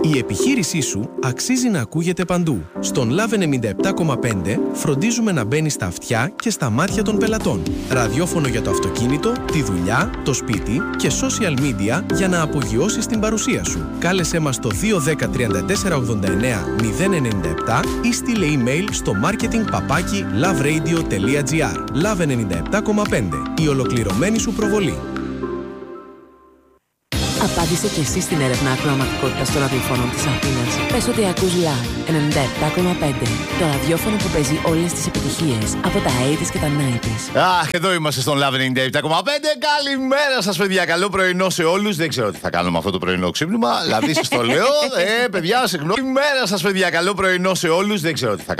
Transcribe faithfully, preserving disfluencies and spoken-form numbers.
Η επιχείρησή σου αξίζει να ακούγεται παντού. Στον Love ενενήντα επτά κόμμα πέντε φροντίζουμε να μπαίνει στα αυτιά και στα μάτια των πελατών. Ραδιόφωνο για το αυτοκίνητο, τη δουλειά, το σπίτι και social media για να απογειώσεις την παρουσία σου. Κάλεσέ μας στο δύο ένα μηδέν τριάντα τέσσερα ογδόντα εννέα μηδέν ενενήντα επτά ή στείλε email στο marketing παπάκι loveradio τελεία gr. Love ενενήντα επτά κόμμα πέντε. Η ολοκληρωμένη σου προβολή. Απάντησε και εσύ στην έρευνα ακροαματικότητας των ραδιοφώνων της Αθήνας. Πες ότι ακούς Love ενενήντα επτά κόμμα πέντε. Το ραδιόφωνο που παίζει όλες τις επιτυχίες από τα ογδόντα και τα ενενήντα. Αχ, εδώ είμαστε στον Love ενενήντα επτά κόμμα πέντε. Καλημέρα σας, παιδιά. Καλό πρωινό σε όλους. Δεν ξέρω τι θα κάνω με αυτό το πρωινό ξύπνημα. Δηλαδή, σας το λέω. Ε, παιδιά, συγγνώμη. Καλημέρα σας, παιδιά. Καλό πρωινό σε όλους. Δεν ξέρω τι θα κάνω.